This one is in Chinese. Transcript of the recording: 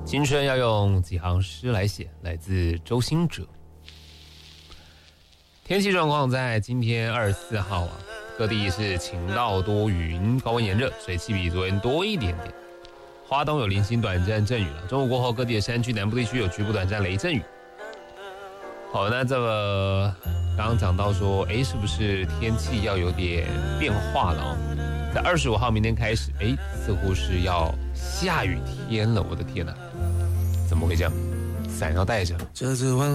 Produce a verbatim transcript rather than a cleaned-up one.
青春要用几行诗来写，来自周兴哲。天气状况在今天二十四号啊，各地是晴到多云，高温炎热，水汽比昨天多一点点。花东有零星短暂阵雨了，中午过后各地的山区、南部地区有局部短暂雷阵雨。好，那这个刚刚讲到说，哎，是不是天气要有点变化了哦？在二十五号明天开始，哎，似乎是要下雨天了，我的天哪，怎么会这样？伞要带着。 这次晚